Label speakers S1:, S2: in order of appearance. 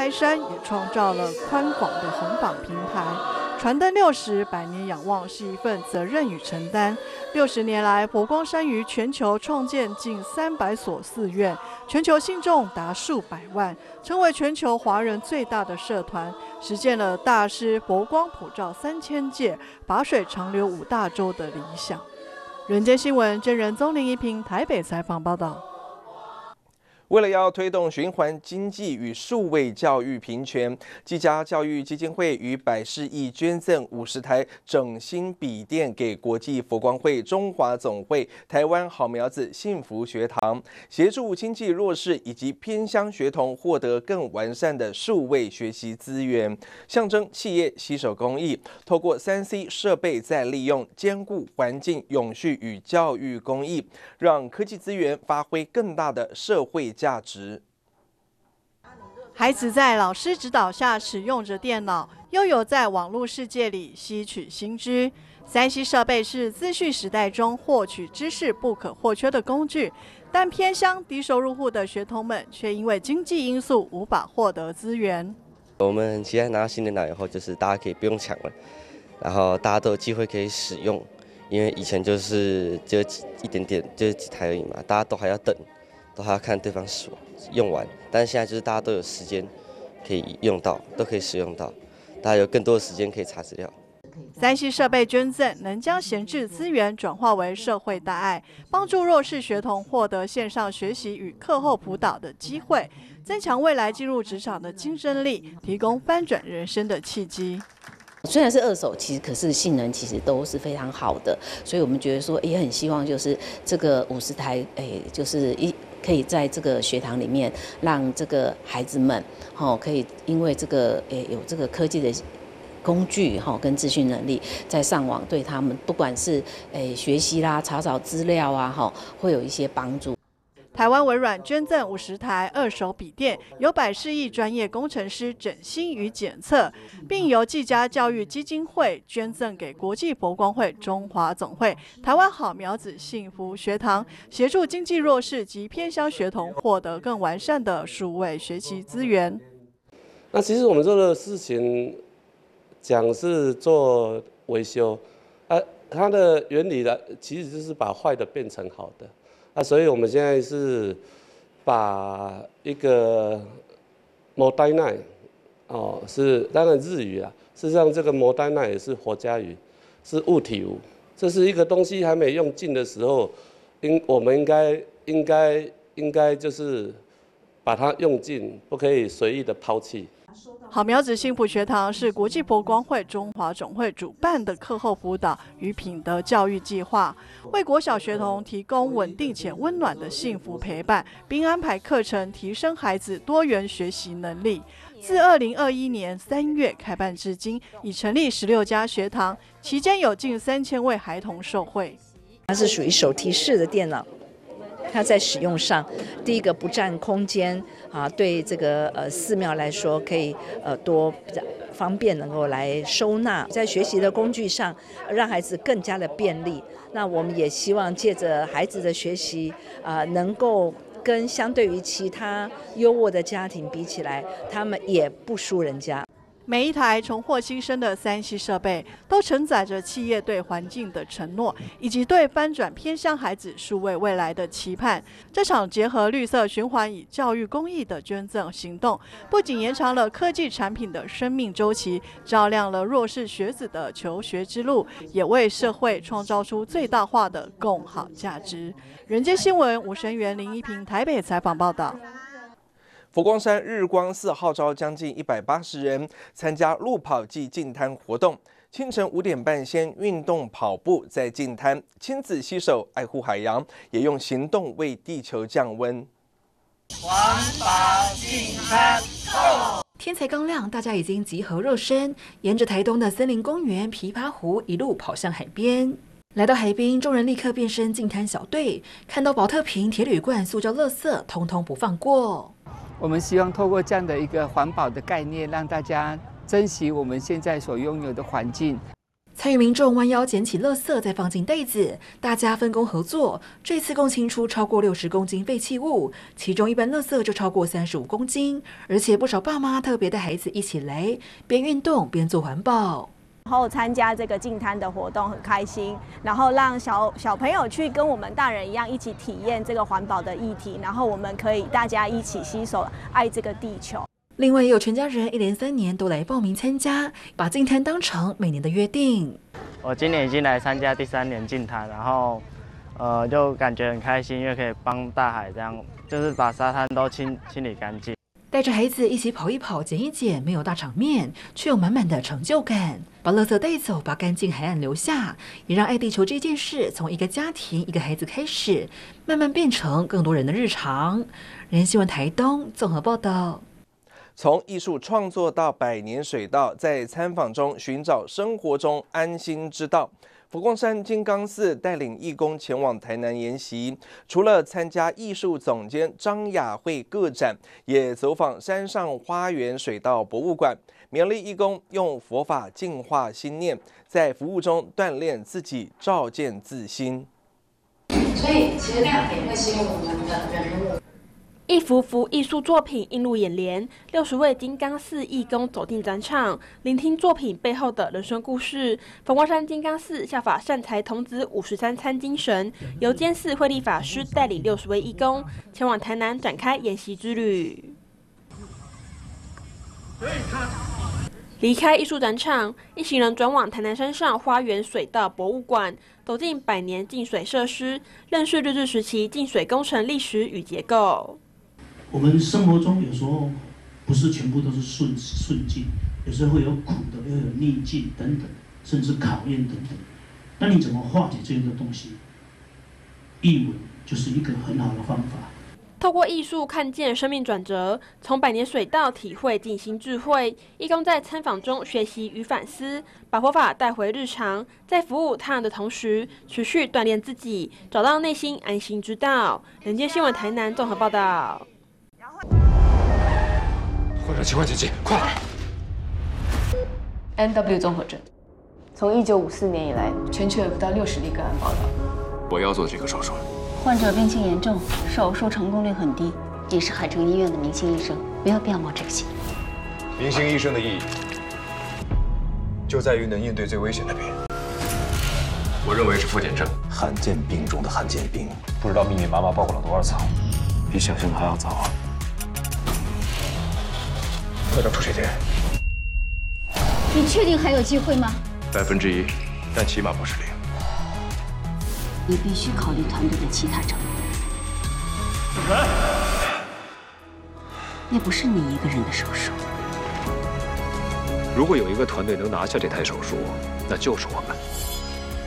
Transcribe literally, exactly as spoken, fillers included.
S1: 开山也创造了宽广的红榜平台。传灯六十，百年仰望是一份责任与承担。六十年来，佛光山于全球创建近三百所寺院，全球信众达数百万，成为全球华人最大的社团，实现了大师佛光普照三千界，法水长流五大洲的理想。人间新闻真人宗林一平台北采访报道。
S2: 为了要推动循环经济与数位教育平权，技嘉教育基金会于百事亿捐赠五十台整新笔电给国际佛光会中华总会台湾好苗子幸福学堂，协助经济弱势以及偏乡学童获得更完善的数位学习资源，象征企业携手公益，透过 三 C 设备再利用，兼顾环境永续与教育公益，让科技资源发挥更大的社会价值。
S1: 孩子在老师指导下使用着电脑，又有在网络世界里吸取新知。三 C 设备是资讯时代中获取知识不可或缺的工具，但偏乡低收入户的学童们却因为经济因素无法获得资源。
S3: 我们很期待拿到新电脑以后，就是大家可以不用抢了，然后大家都有机会可以使用，因为以前就是只有一点点，就是几台而已嘛，大家都还要等。都还要看对方使用完，但是现在就是大家都有时间可以用到，都可以使用到，大家有更多的时间可以查资料。
S1: 三 C 设备捐赠能将闲置资源转化为社会大爱，帮助弱势学童获得线上学习与课后辅导的机会，增强未来进入职场的竞争力，提供翻转人生的契机。
S4: 虽然是二手，其实可是性能其实都是非常好的，所以我们觉得说也很希望就是这个五十台，哎，就是一。可以在这个学堂里面，让这个孩子们，哈，可以因为这个诶有这个科技的工具哈跟资讯能力，在上网对他们不管是诶学习啦、查找资料啊，哈，会有一些帮助。
S1: 台湾微软捐赠五十台二手笔电，由百事亿专业工程师整新与检测，并由技嘉教育基金会捐赠给国际佛光会中华总会台湾好苗子幸福学堂，协助经济弱势及偏乡学童获得更完善的数位学习资源。
S5: 那其实我们做的事情，讲是做维修，啊，它的原理呢，其实就是把坏的变成好的。啊，所以我们现在是把一个 Modai 哦，是当然日语啦。事实上，这个 Modai 也是佛家语，是物体无。这是一个东西还没用尽的时候，应我们应该应该应该就是把它用尽，不可以随意的抛弃。
S1: 好苗子幸福学堂是国际佛光会中华总会主办的课后辅导与品德教育计划，为国小学童提供稳定且温暖的幸福陪伴，并安排课程提升孩子多元学习能力。自二零二一年三月开办至今，已成立十六家学堂，期间有近三千位孩童受惠。
S6: 它是属于手提式的电脑。它在使用上，第一个不占空间啊，对这个呃寺庙来说，可以呃多比较方便能够来收纳。在学习的工具上，让孩子更加的便利。那我们也希望借着孩子的学习啊、呃，能够跟相对于其他优渥的家庭比起来，他们也不输人家。
S1: 每一台重获新生的三 C 设备，都承载着企业对环境的承诺，以及对翻转偏乡孩子数位未来的期盼。这场结合绿色循环与教育公益的捐赠行动，不仅延长了科技产品的生命周期，照亮了弱势学子的求学之路，也为社会创造出最大化的共好价值。人间新闻吴声源、林一平台北采访报道。
S2: 佛光山日光寺号召将近一百八十人参加路跑暨净滩活动。清晨五点半先运动跑步，再净滩，亲子携手爱护海洋，也用行动为地球降温。
S7: 环保净滩够！天才刚亮，大家已经集合热身，沿着台东的森林公园、琵琶湖一路跑向海边。来到海滨，众人立刻变身净滩小队，看到保特瓶、铁铝罐、塑胶垃圾，通通不放过。
S8: 我们希望透过这样的一个环保的概念，让大家珍惜我们现在所拥有的环境。
S7: 参与民众弯腰捡起垃圾，再放进袋子，大家分工合作，这次共清出超过六十公斤废弃物，其中一般垃圾就超过三十五公斤，而且不少爸妈特别带孩子一起来，边运动边做环保。
S9: 然后参加这个净滩的活动很开心，然后让小小朋友去跟我们大人一样一起体验这个环保的议题，然后我们可以大家一起携手爱这个地球。
S7: 另外，也有全家人一连三年都来报名参加，把净滩当成每年的约定。
S10: 我今年已经来参加第三年净滩，然后呃就感觉很开心，因为可以帮大海这样，就是把沙滩都清清理干净。
S7: 带着孩子一起跑一跑、捡一捡，没有大场面，却有满满的成就感。把垃圾带走，把干净海岸留下，也让爱地球这件事从一个家庭、一个孩子开始，慢慢变成更多人的日常。人新闻台东综合报道。
S2: 从艺术创作到百年水稻，在参访中寻找生活中安心之道。佛光山金刚寺带领义工前往台南研习，除了参加艺术总监张雅慧个展，也走访山上花园水稻博物馆。勉励义工用佛法净化心念，在服务中锻炼自己，照见自心。
S11: 所以，其实亮点会是用我们的人物。
S12: 一幅幅艺术作品映入眼帘，六十位金刚寺义工走进展场，聆听作品背后的人生故事。佛光山金刚寺效法善财童子五十三参精神，由监寺慧立法师带领六十位义工前往台南展开研习之旅。离开艺术展场，一行人转往台南山上花园水稻博物馆，走进百年净水设施，认识日治时期净水工程历史与结构。
S13: 我们生活中有时候不是全部都是顺顺境，有时候会有苦的，又有逆境等等，甚至考验等等。那你怎么化解这样的东西？艺文就是一个很好的方法。
S12: 透过艺术看见生命转折，从百年水稻体会静心智慧。义工在参访中学习与反思，把佛法带回日常，在服务他人的同时，持续锻炼自己，找到内心安心之道。人间新闻台南综合报道。
S14: 或者情况紧急，快
S15: ！N W 综合症，从一九五四年以来，全球有不到六十例个案报道。
S14: 我要做这个手术。
S16: 患者病情严重，手术成功率很低。你是海城医院的明星医生，没有必要冒这个险。
S14: 明星医生的意义，就在于能应对最危险的病。我认为是妇检症，
S17: 罕见病中的罕见病。
S14: 不知道密密麻麻包裹了多少层，比想象的还要早啊！快点出血点。
S16: 你确定还有机会吗？
S14: 百分之一，但起码不是零。
S16: 你必须考虑团队的其他成员。那不是你一个人的手术。
S14: 如果有一个团队能拿下这台手术，那就是我们。